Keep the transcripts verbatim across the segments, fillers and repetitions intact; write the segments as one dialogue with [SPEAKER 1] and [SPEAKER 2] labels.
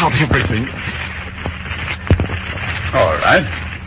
[SPEAKER 1] out everything.
[SPEAKER 2] All right.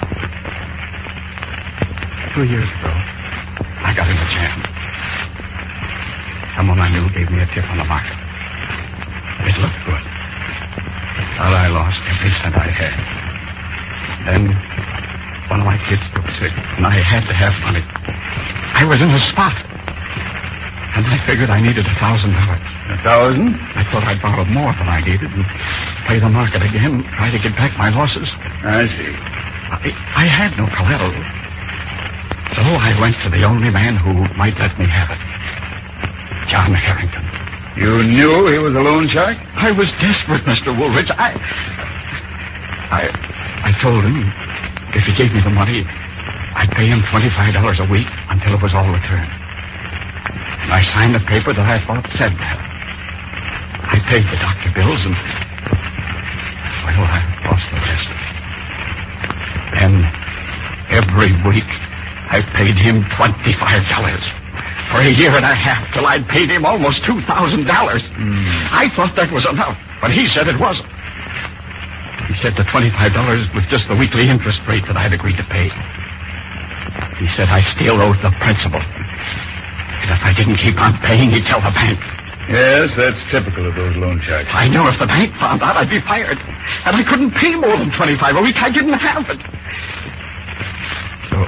[SPEAKER 1] Two years ago, I got in a jam. Someone I knew gave me a tip on the market. It looked good. But I lost every cent I had. Then one of my kids took sick, and I had to have money. I was in a spot. And I figured I needed a thousand dollars.
[SPEAKER 2] A thousand?
[SPEAKER 1] I thought I'd borrow more than I needed and play the market again, try to get back my losses.
[SPEAKER 2] I see.
[SPEAKER 1] I, I had no collateral. So I went to the only man who might let me have it. John Harrington.
[SPEAKER 2] You knew he was a loan shark?
[SPEAKER 1] I was desperate, Mister Woolridge. I... I... I told him if he gave me the money, I'd pay him twenty-five dollars a week until it was all returned. And I signed a paper that I thought said that. I paid the doctor bills and... Well, I lost the rest. Then, every week, I paid him twenty-five dollars. For a year and a half, till I'd paid him almost two thousand dollars.
[SPEAKER 2] Mm.
[SPEAKER 1] I thought that was enough, but he said it wasn't. He said the twenty-five dollars was just the weekly interest rate that I'd agreed to pay. He said I still owed the principal. And if I didn't keep on paying, he'd tell the bank.
[SPEAKER 2] Yes, that's typical of those loan sharks.
[SPEAKER 1] I knew if the bank found out, I'd be fired. And I couldn't pay more than twenty-five a week. I didn't have it. So...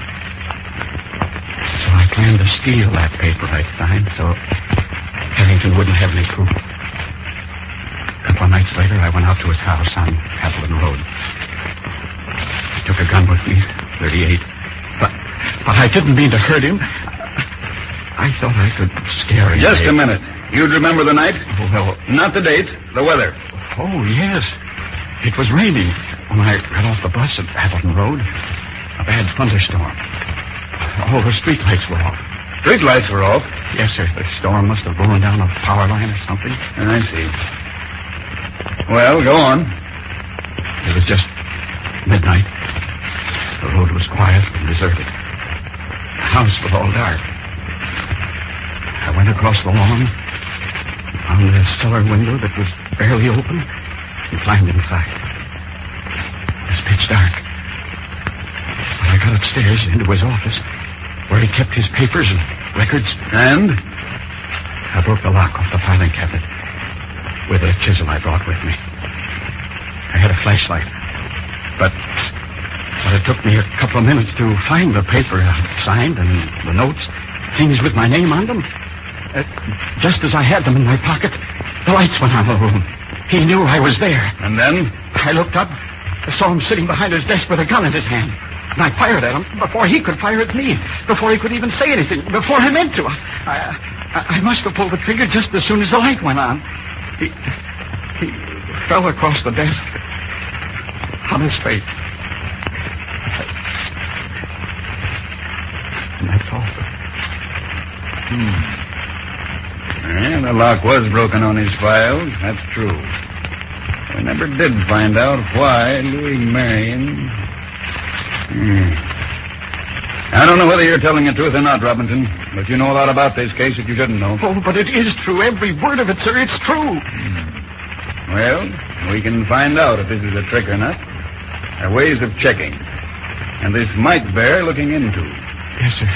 [SPEAKER 1] So I planned to steal that paper I signed so Harrington wouldn't have any proof. A couple of nights later, I went out to his house on Haviland Road. I took a gun with me, thirty-eight. But, but I didn't mean to hurt him. I thought I could scare him.
[SPEAKER 2] Just a minute. You'd remember the night?
[SPEAKER 1] Oh, well...
[SPEAKER 2] Not the date, the weather.
[SPEAKER 1] Oh, yes. It was raining when I got off the bus at Haviland Road. A bad thunderstorm. All the streetlights were off.
[SPEAKER 2] Streetlights were off?
[SPEAKER 1] Yes, sir. The storm must have blown down a power line or something.
[SPEAKER 2] I see. Well, go on.
[SPEAKER 1] It was just midnight. The road was quiet and deserted. The house was all dark. I went across the lawn, found a cellar window that was barely open, and climbed inside. It was pitch dark. But I got upstairs into his office, where he kept his papers and records.
[SPEAKER 2] And?
[SPEAKER 1] I broke the lock off the filing cabinet with a chisel I brought with me. I had a flashlight, but, but it took me a couple of minutes to find the paper I signed and the notes, things with my name on them. Uh, just as I had them in my pocket, the lights went on in the room. He knew I was there.
[SPEAKER 2] And then?
[SPEAKER 1] I looked up, I saw him sitting behind his desk with a gun in his hand. And I fired at him before he could fire at me, before he could even say anything, before I meant to. I, I, I must have pulled the trigger just as soon as the light went on. He, he fell across the desk on his face. And that's all.
[SPEAKER 2] Hmm. Yeah, the lock was broken on his files. That's true. We never did find out why Louis Marion... Hmm. I don't know whether you're telling the truth or not, Robinson, but you know a lot about this case that you shouldn't know.
[SPEAKER 1] Oh, but it is true. Every word of it, sir. It's true.
[SPEAKER 2] Hmm. Well, we can find out if this is a trick or not. There are ways of checking. And this might bear looking into.
[SPEAKER 1] Yes, sir.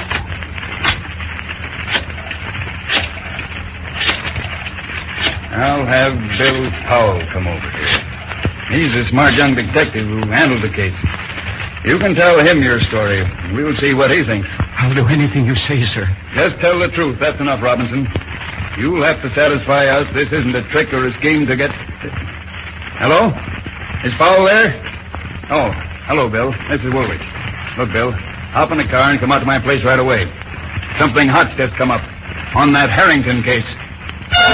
[SPEAKER 2] I'll have Bill Powell come over here. He's a smart young detective who handled the case. You can tell him your story, and we'll see what he thinks.
[SPEAKER 1] I'll do anything you say, sir.
[SPEAKER 2] Just tell the truth. That's enough, Robinson. You'll have to satisfy us this isn't a trick or a scheme to get... Hello? Is Powell there? Oh, hello, Bill. This is Woolridge. Look, Bill, hop in the car and come out to my place right away. Something hot's just come up on that Harrington case.